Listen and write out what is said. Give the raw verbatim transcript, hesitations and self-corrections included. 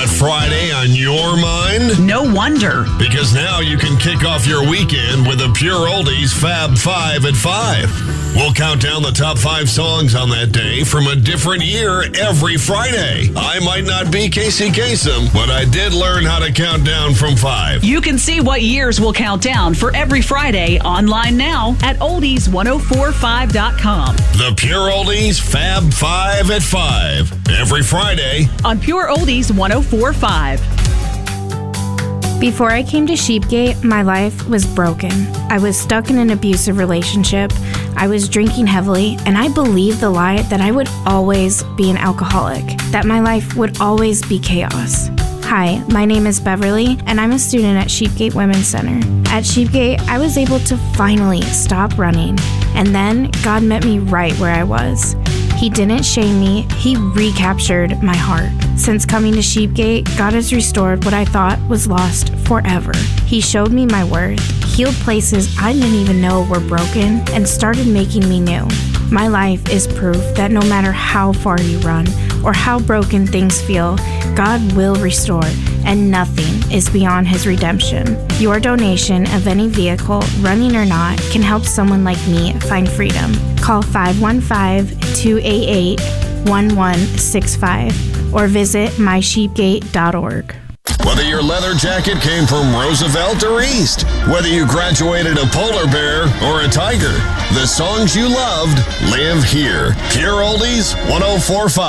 Friday on your mind? No wonder. Because now you can kick off your weekend with a Pure Oldies Fab Five at five. We'll count down the top five songs on that day from a different year every Friday. I might not be Casey Kasem, but I did learn how to count down from five. You can see what years will count down for every Friday online now at oldies ten forty-five dot com. The Pure Oldies Fab Five at five. Every Friday on Pure Oldies ten forty-five. Before I came to Sheepgate, my life was broken. I was stuck in an abusive relationship. I was drinking heavily, and I believed the lie that I would always be an alcoholic, that my life would always be chaos. Hi, my name is Beverly, and I'm a student at Sheepgate Women's Center. At Sheepgate, I was able to finally stop running, and then God met me right where I was. He didn't shame me, He recaptured my heart. Since coming to Sheepgate, God has restored what I thought was lost forever. He showed me my worth, healed places I didn't even know were broken, and started making me new. My life is proof that no matter how far you run or how broken things feel, God will restore, and nothing is beyond His redemption. Your donation of any vehicle, running or not, can help someone like me find freedom. Call five one five, two eight eight, one one six five or visit my sheepgate dot org. Whether your leather jacket came from Roosevelt or East, whether you graduated a polar bear or a tiger, the songs you loved live here. Pure Oldies ten forty-five.